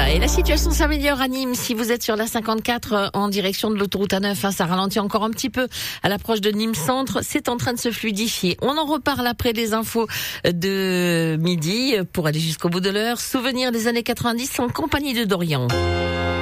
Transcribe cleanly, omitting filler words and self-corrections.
Et la situation s'améliore à Nîmes. Si vous êtes sur la 54 en direction de l'autoroute A9, ça ralentit encore un petit peu à l'approche de Nîmes Centre. C'est en train de se fluidifier. On en reparle après les infos de midi pour aller jusqu'au bout de l'heure. Souvenir des années 90 en compagnie de Dorian.